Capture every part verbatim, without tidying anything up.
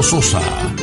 Sosa.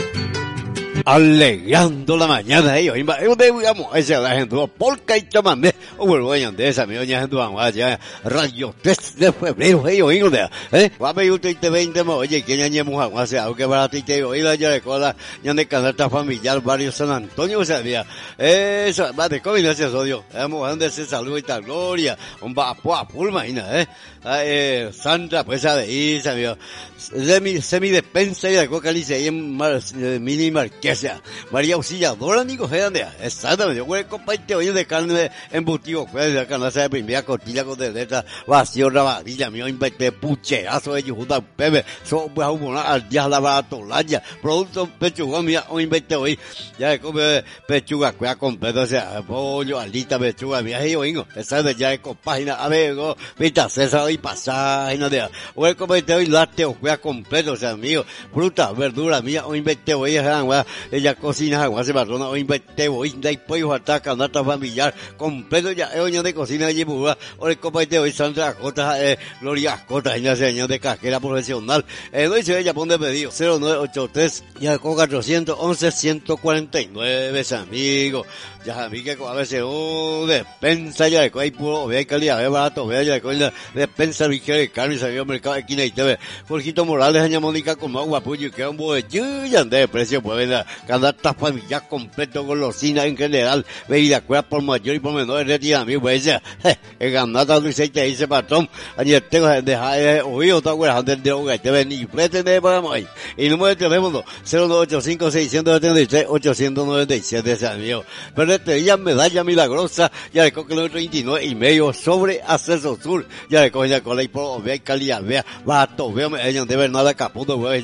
Alegrando la mañana ellos, donde digamos, esa la gente, polka y chamamé, o vuelvo a de esa, mi doña gente, vamos allá, radio tres de febrero, ellos, ellos, eh, va a pedir usted veinte, oye, que ya ñemos a hacer algo que para ti te oída, ya de cola, ya de canasta familiar, barrio San Antonio, o sea, mira, eso, va de combinación, odio, vamos a donde se salud y tal, gloria, un vapo a pulma, eh, eh, Sandra, pues, a de Isa, mira, semi, semi despensa y de coca, dice, ahí en mini marqués. Sea, María Auxiliadora, Nico Gedandea, exactamente, yo voy a compartir hoy de carne embutido, pues, de canasta de primera costilla con de letra, vacío, rabadilla, mío, inventé pucherazo de Yujuta, Pepe, so, pues, una al día la baratolaya, producto pechuga, mía, hoy inventé hoy, ya de come pechuga, cuida completo, o sea, pollo, alita, pechuga, mía, y yo, ingo, exactamente, ya de con página, a ver, go, vista, César, y paságina, de, voy a compartir hoy lácteo, cuida completo, o sea, mío, fruta, verdura, mía, hoy inventé hoy, ella cocina agua se patrona o inventé hoy de pollo hasta canasta familiar completo ya es oño de cocina de Yipura o el compartir hoy Sandra Cota eh, Gloria Cota ella señor de cajera profesional eh, no dice ella pone pedido cero nueve ocho tres ya con cuatrocientos once ciento cuarenta y nueve amigos ya a mí que a veces oh despensa ya de hay puro ve calidad ve barato ve ya de despensa ligera de carne salió mercado de Quina y T V Jorgito Morales doña Mónica con agua puyo que un boe ya de precio pues canasta familiar completo, golosina en general, bebida cueva por mayor y por menor, retira mi pues el ganata de seis te dice patrón, ayer tengo que dejar oído, está bueno, antes de hogar, te ven y pretende para ahí, y número de teléfono, cero nueve ocho cinco seis siete tres ocho nueve siete, ese amigo, pero este día medalla milagrosa, ya le coge el treinta y nueve y medio sobre Acceso Sur, ya le coge ya con la por vea calidad, vea, bato, vea, ella de ver nada caputo, vea,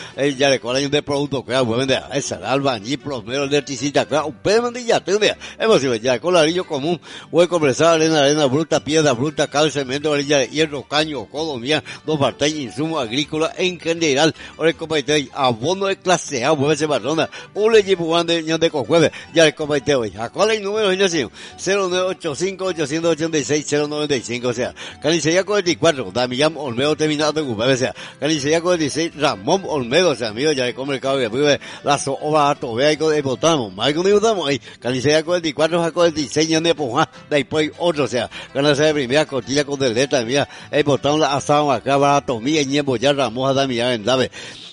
ya le coge de producto, que vea, esa albañil, plomero, electricista, claro, un pedimandilla, tendría, hemos sido ya, colarillo común, hueco, presada, arena, arena bruta, piedra bruta, cal, cemento, varilla de hierro, caño, codomía, dos partes, insumos agrícolas en general, ahora el comité, abono de clase A, mueve ese barrona, un le llevo un de ñan de cojueve, ya el comité hoy, ¿a cuál es el número, señor? cero nueve ocho cinco ocho ocho seis cero nueve cinco, o sea, Canicería cuarenta y cuatro, Damián Olmedo terminado de ocupar, o sea, Canicería cuarenta y seis, Ramón Olmedo, o sea, amigo, ya el mercado que vive, la soba, vea, de votamos, más que votamos ahí, Canicería cuarenta y cuatro a cuarenta y seis, de Ponja, después otro, o sea, Canicería de primera, costilla con deleta, mía, el botón la asado acá, barato, mía, ñembo, ya Ramón, da mía, en dave.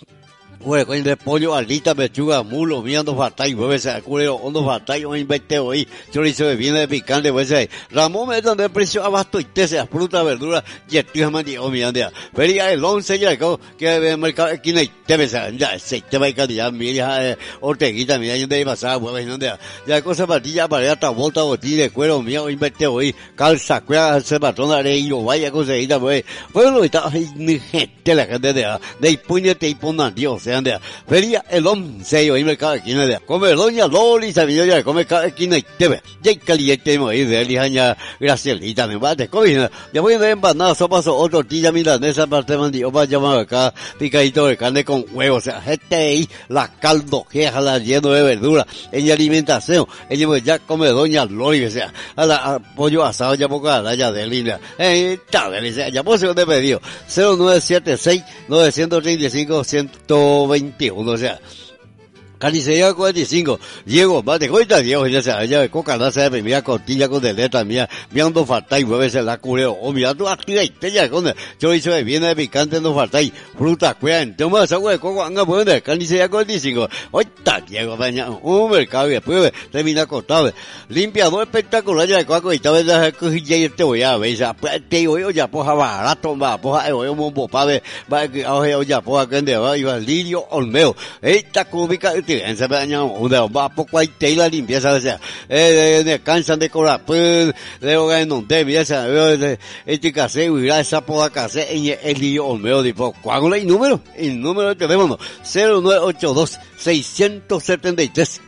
Bueno, con el pollo, alita, pechuga, mulo, mirando fatay, hueve, se culero, hondo fatay, un inventeo ahí, chorizo de viene de picante, pues ahí. Ramón me dan de precio abasto y te sea fruta, verdura, y el tío mandi, o mirando, feria el once ya, que el mercado aquí no hay, te ves, ya, se te va a calidad, mira, orteguita, mira, yo te iba a pasar, hueve, no te ya, cosa patilla, para allá, volta, botí de cuero, mía, o inventeo ahí, calza, cueva, se patrona, de ello, vaya, conseguida, pues, pues, lo está, ni gente, la gente de, de puñete y ponan, Dios, sea, feria el once, hoy mercado de esquina de come doña Loli, sabía ya, come cada esquina y te ve, ya hay caliente, mo, y de lijaña, Gracielita, me bate, comida, ya voy a empanada, sopa, o tortilla milanesa, parte mandillo, va a llamar acá, picadito de carne con huevos, o sea, este ahí, la caldo, queja, la lleno de verdura, en alimentación, ella ya come doña Loli, o sea, a la, a pollo asado, ya poco a la ya de línea, eh, está delicia, ya por segundo pedido, cero nueve siete seis nueve tres cinco ciento veintiuno, o sea, Canicería cuarenta y cinco, Diego, bate cuenta, Diego, ya sea, ella de coca, no se mira cortilla con deleta, mía, mirando falta y mueve se la cureo, o mira tu activa y te ya con chorizo de viene de picante no falta y fruta, cuean, toma esa hueá, coco, anga, bueno, Canicería cuarenta y cinco, oita, Diego, baña, un mercado y después termina cortado, limpiador espectacular, ya de coco y tal vez la cojilla y te voy a ver, ya, te voy a ya, poja barato, va, poja, voy a un popave, va, oye, ya, poja, que ande, va, iba, Lirio Olmeo, esta cúbica, en ese año una va poco hay la limpieza o sea eh de cansan de cobrar pues de hogar no te esa este case y esa poda case en el lío Olmeo tipo ¿cuál es el número? El número de teléfono cero nueve ocho dos seis siete tres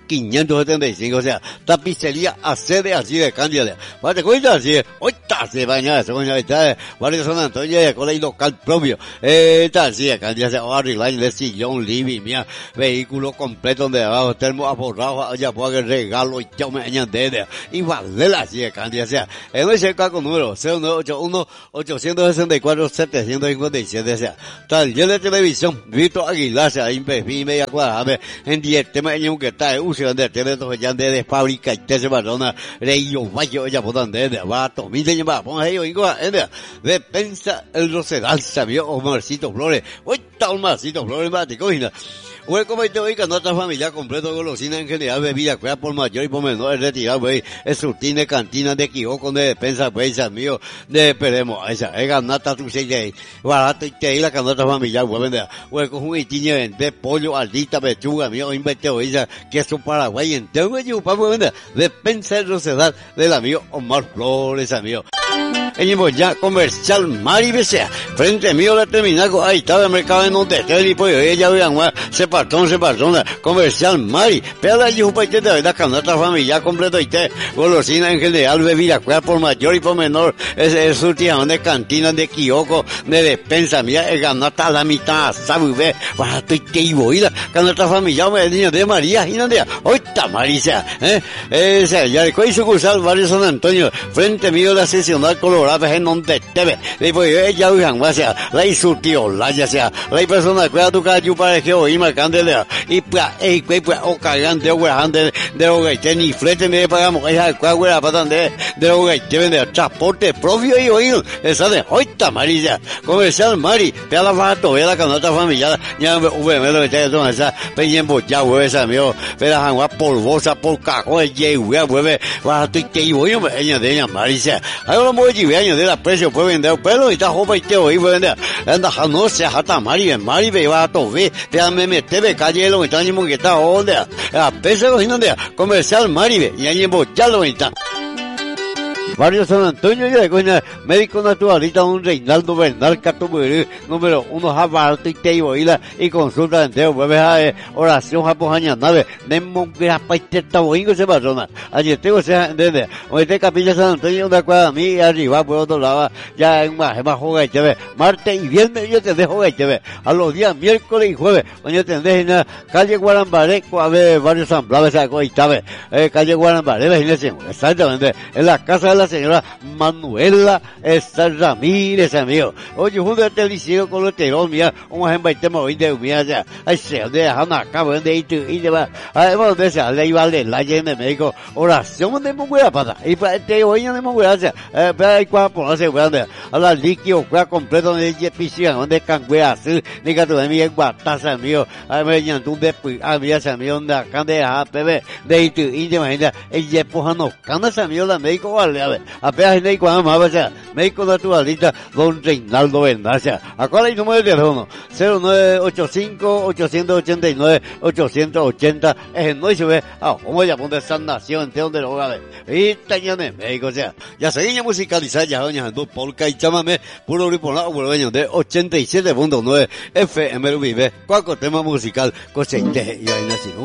quinientos setenta y cinco, o sea, tapicería a sede así de Cándida. ¿Te cuenta así? Ahorita se baña, se baña, está, Barrio San Antonio, de colegio local propio, eh, está así de Cándida, se va a arreglar de sillón, living, mía, vehículo completo donde abajo, termo aborrado, allá puede regalo y yo me añade, y vale la así de Cándida, o sea, en ese caso número cero nueve ocho uno ocho seis cuatro siete cinco siete, o sea, taller de televisión, Vito Aguilar, se ha impedido media cuadrada, en diez temas años que está, uso de teléfono ya de fábrica y te se barona, rey yo vaya, ya puedan de, va, tomí de llevar, ponga ellos, igual, de pensa el Rosedal, sabio, Omarcito Flores, hoy está Omarcito Flores, va, te cogina. Güey, como te oiga, nuestra familia completo, golosina en general, bebida, cuida por mayor y por menor, es retirado, güey, es surtín de cantina, de quijoco, de despensa, güey, esa mío, de esperemos, esa, es ganata tu seis, barato y te la canasta familiar, güey, vende, güey, con un itinio de pollo, aldita, pechuga, mío, invente, güey, queso paraguay, entero, güey, yo, güey, vende, despensa de Rosedal, del amigo Omar Flores, amigo. Venimos ya, comercial Mari Besea, frente mío la terminal, ahí estaba el mercado en un tetero y pues ella vean, se partón, se partón, comercial Mari, pero allí un paquete de la canasta familiar completo y te, golosina en general, bebida, cuida por mayor y por menor, es el surtido de cantina, de quijoco, de despensa, mira, el ganata a la mitad, sabe, ve, barato y te iba, y la canasta familiar, me niño de María, y no de, hoy está Marisa, eh, ese, ya, el sucursal Barrio San Antonio, frente mío la sesional colorada, en donde te ve, después ella usan, o sea, la insultió, la ya sea, la persona cuida tu calle para que oí marcándole, y pues, y pues, o cagante, o grande, de lo que te ni flete me pagamos, esa cuagua la patan de, de lo que te vende transporte propio y oído, esa de hoita Marisa, comercial Mari, te la barato, ve la canasta familiar, ya me me lo que te don esa, peñembo ya, güey, esa mío, ve la jangua polvosa, por cajón, ye, güey, güey, barato y te iba, yo me ella de ella Marisa, ahora lo voy a años de la precio puede vender pelo y está joven y te oí puede vender anda no se hasta Mari Mari ve va a tobe te ame mete ve calle lo está ni que está donde a pese lo donde comercial Mari ve y ahí ya lo está Barrio San Antonio y de coña, médico naturalista un Reinaldo Bernal Catuburí, número uno Jabarto y Teiboila y consulta entero, vuelve a oración japoña nave, Nemo que apaite taboingo se persona, allí tengo se entiende, hoy te capilla San Antonio de acuerdo a mí y arriba por otro lado, ya en más, más juega y te ve, martes y viernes yo te dejo y te ve, a los días miércoles y jueves, coño te dejo calle Guarambaré, a ver, Barrio San Blas, esa cosa y tabe, eh, calle Guarambaré, exactamente, en la casa de la señora Manuela Esta Ramírez, amigo. Oye, junto a este liceo con los teros, mía, un ejemplo, este móvil de mía, ya, ay, se, de dejar una cama, de ir, y de va, además, de esa, le iba a leer la llena de médico, oración de monguera pata, y para este hoy de monguera, ya, eh, pero hay cuatro por hacer, grande, a la líquido, cuá completo, de piscina, donde canguea, así, ni que tú de mí, en guataza, amigo, a ver, ya, tú de, a mí, ese amigo, donde acá de, a, bebé, de ir, y de imagina, ella, pujando, canas, amigo, la médico, vale, a ver, apenas en cuando más, o sea, médico naturalista, don Reinaldo Bernal, o sea, ¿a hay número de teléfono? cero nueve ocho cinco, ocho ocho nueve, ocho ochenta, es el no y se ve, ah, como ya pone esa nación, de donde lo va a ver, y tañane médico, o sea, ya seguimos musicalizar, ya doña dos polka y chámame, puro grupo la uruguayo de ochenta y siete punto nueve F M vive, cualquier tema musical, coseite y ahí nació.